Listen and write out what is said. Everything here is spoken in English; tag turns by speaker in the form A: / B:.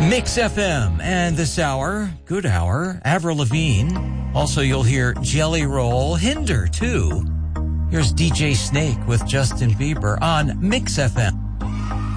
A: Mix FM, and this hour, good hour, Avril Lavigne. Also, you'll hear Jelly Roll, Hinder, too. Here's DJ Snake with Justin Bieber on Mix FM.